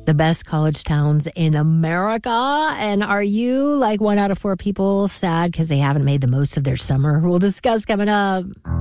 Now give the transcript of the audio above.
The best college towns in America. And are you like 1 out of 4 people sad because they haven't made the most of their summer? We'll discuss coming up.